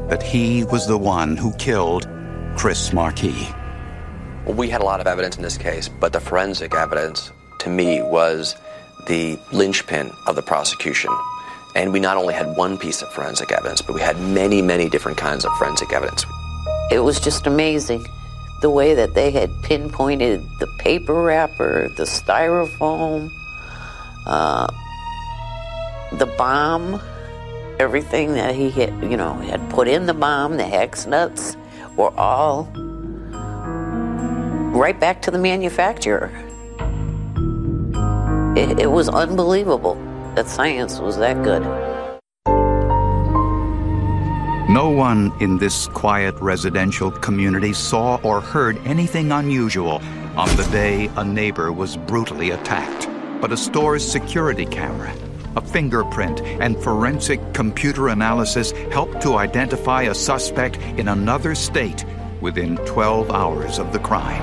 that he was the one who killed Chris Markey. We had a lot of evidence in this case, but the forensic evidence, to me, was the linchpin of the prosecution. And we not only had one piece of forensic evidence, but we had many, many different kinds of forensic evidence. It was just amazing, the way that they had pinpointed the paper wrapper, the styrofoam, the bomb, everything that he had put in the bomb, the hex nuts, were all right back to the manufacturer. It was unbelievable that science was that good. No one in this quiet residential community saw or heard anything unusual on the day a neighbor was brutally attacked. But a store's security camera, a fingerprint, and forensic computer analysis helped to identify a suspect in another state within 12 hours of the crime.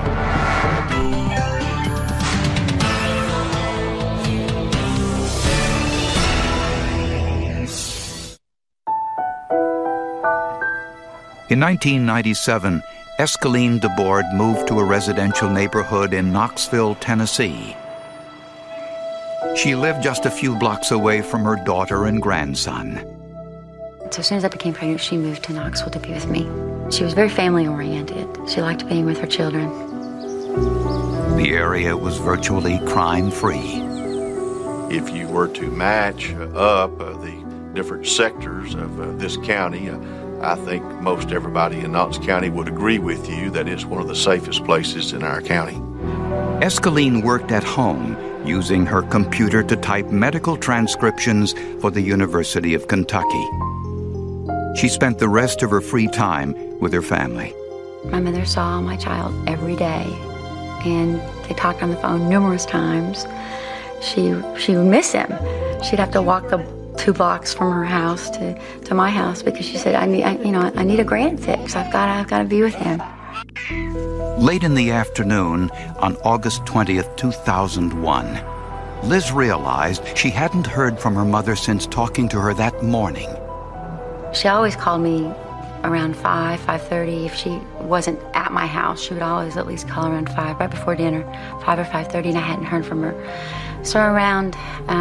In 1997, Escaline DeBord moved to a residential neighborhood in Knoxville, Tennessee. She lived just a few blocks away from her daughter and grandson. So as soon as I became pregnant, she moved to Knoxville to be with me. She was very family-oriented. She liked being with her children. The area was virtually crime-free. If you were to match up the different sectors of this county, I think most everybody in Knox County would agree with you that it's one of the safest places in our county. Escaline worked at home, using her computer to type medical transcriptions for the University of Kentucky. She spent the rest of her free time with her family. My mother saw my child every day, and they talked on the phone numerous times. She would miss him. She'd have to walk the 2 blocks from her house to my house because she said, I need a grand fix. I've got to be with him. Late in the afternoon, on August 20th, 2001, Liz realized she hadn't heard from her mother since talking to her that morning. She always called me around 5:30. If she wasn't at my house, she would always at least call around 5, right before dinner, 5 or 5:30, and I hadn't heard from her. So around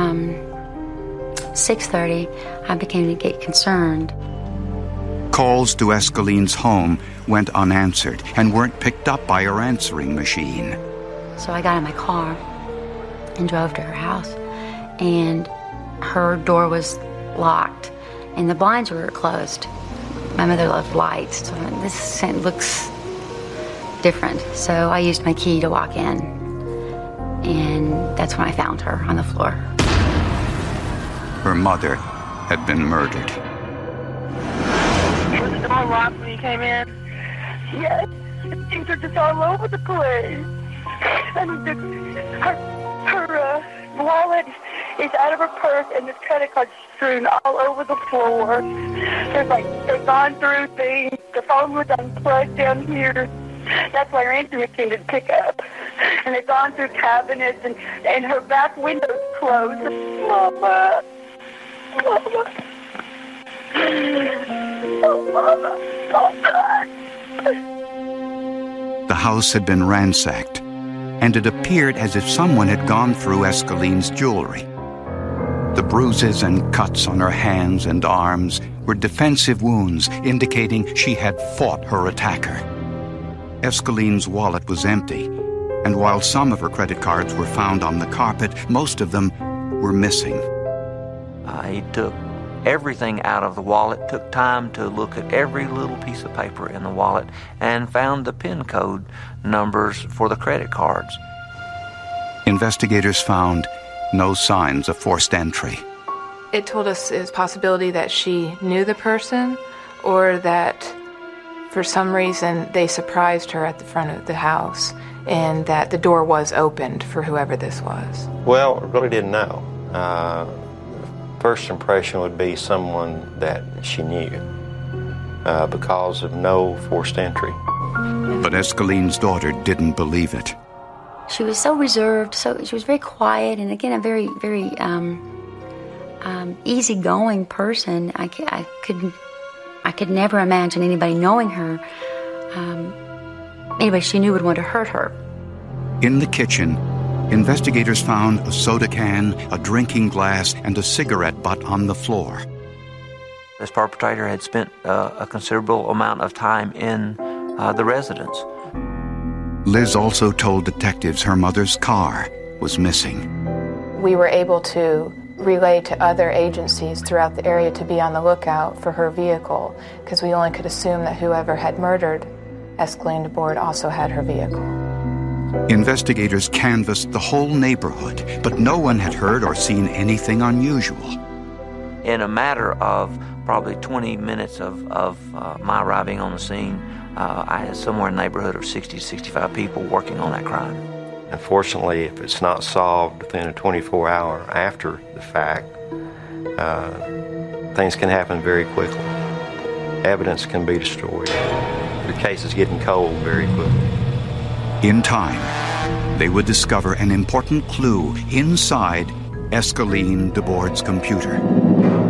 6:30, I began to get concerned. Calls to Escaline's home went unanswered and weren't picked up by her answering machine. So I got in my car and drove to her house, and her door was locked, and the blinds were closed. My mother loved lights, so this looks different. So I used my key to walk in, and that's when I found her on the floor. Her mother had been murdered. Was the door locked when you came in? Yes. Things are just all over the place. And her wallet is out of her purse, and there's credit cards strewn all over the floor. They've gone through things. The phone was unplugged down here. That's why her answering machine didn't pick up. And they've gone through cabinets, and her back window's closed. Mama. Mama. Oh, Mama. Oh, God. The house had been ransacked, and it appeared as if someone had gone through Escaline's jewelry. The bruises and cuts on her hands and arms were defensive wounds indicating she had fought her attacker. Escaline's wallet was empty, and while some of her credit cards were found on the carpet, most of them were missing. He took everything out of the wallet, took time to look at every little piece of paper in the wallet, and found the PIN code numbers for the credit cards. Investigators found no signs of forced entry. It told us it was a possibility that she knew the person, or that for some reason they surprised her at the front of the house, and that the door was opened for whoever this was. Well, I really didn't know. First impression would be someone that she knew because of no forced entry. But Escaline's daughter didn't believe it. She was so reserved, she was very quiet, and again, a very, very easygoing person. I could never imagine anybody knowing her, anybody she knew would want to hurt her. In the kitchen, investigators found a soda can, a drinking glass, and a cigarette butt on the floor. This perpetrator had spent a considerable amount of time in the residence. Liz also told detectives her mother's car was missing. We were able to relay to other agencies throughout the area to be on the lookout for her vehicle, because we only could assume that whoever had murdered Escaline DeBoard also had her vehicle. Investigators canvassed the whole neighborhood, but no one had heard or seen anything unusual. In a matter of probably 20 minutes of my arriving on the scene, I had somewhere in the neighborhood of 60 to 65 people working on that crime. Unfortunately, if it's not solved within a 24-hour after the fact, things can happen very quickly. Evidence can be destroyed. The case is getting cold very quickly. In time, they would discover an important clue inside Escaline DeBoard's computer.